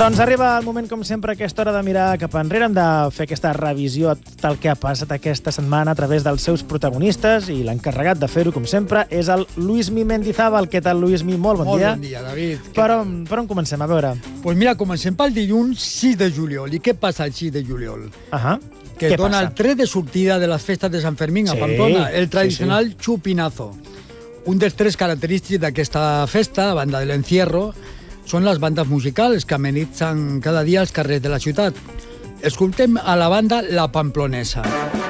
Doncs arriba el moment, com sempre, aquesta hora de mirar cap enrere. Hem de fer aquesta revisió del que ha passat aquesta setmana a través dels seus protagonistes, i l'encarregat de fer-ho, com sempre, és el Luismi Mendizábal. Què tal, Luismi? Molt bon dia. Molt bon dia, David. Per on comencem? A veure. Pues mira, comencem pel dilluns 6 de juliol. I què passa el 6 de juliol? Que dona el tret de sortida de les festes de Sant Fermín a Pamplona, el tradicional chupinazo. Un dels tres característics d'aquesta festa, a banda de l'encierro, són les bandes musicals que amenitzen cada dia els carrers de la ciutat. Escoltem a la banda La Pamplonesa.